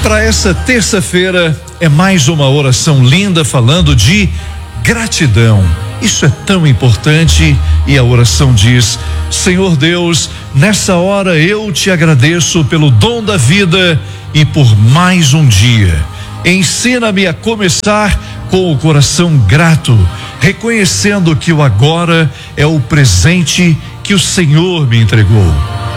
Para essa terça-feira é mais uma oração linda falando de gratidão. Isso é tão importante e a oração diz: Senhor Deus, nessa hora eu te agradeço pelo dom da vida e por mais um dia. Ensina-me a começar com o coração grato, reconhecendo que o agora é o presente que o Senhor me entregou.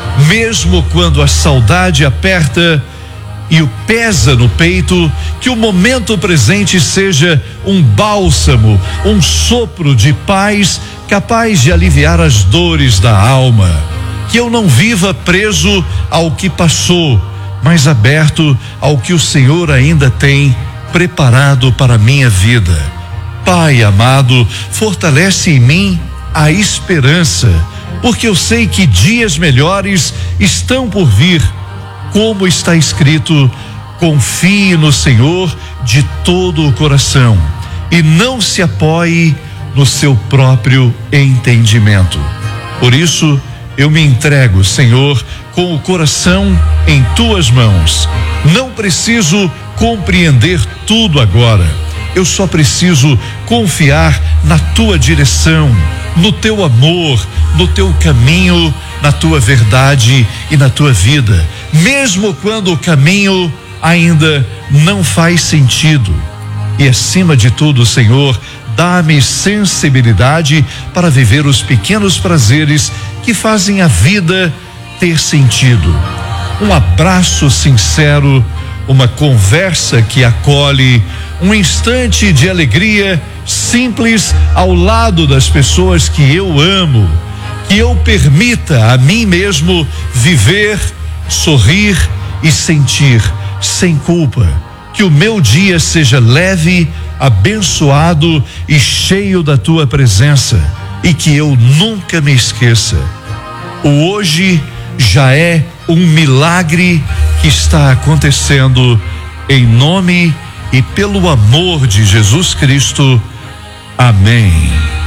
Mesmo quando a saudade aperta e o pesa no peito, que o momento presente seja um bálsamo, um sopro de paz capaz de aliviar as dores da alma. Que eu não viva preso ao que passou, mas aberto ao que o Senhor ainda tem preparado para a minha vida. Pai amado, fortalece em mim a esperança, porque eu sei que dias melhores estão por vir. Como está escrito, confie no Senhor de todo o coração e não se apoie no seu próprio entendimento. Por isso, eu me entrego, Senhor, com o coração em tuas mãos. Não preciso compreender tudo agora. Eu só preciso confiar na tua direção, no teu amor, no teu caminho, na tua verdade e na tua vida, mesmo quando o caminho ainda não faz sentido. E acima de tudo, Senhor, dá-me sensibilidade para viver os pequenos prazeres que fazem a vida ter sentido. Um abraço sincero, uma conversa que acolhe, um instante de alegria simples ao lado das pessoas que eu amo. Que eu permita a mim mesmo viver, sorrir e sentir sem culpa. Que o meu dia seja leve, abençoado e cheio da tua presença, e que eu nunca me esqueça. O hoje já é um milagre que está acontecendo em nome e pelo amor de Jesus Cristo. Amém.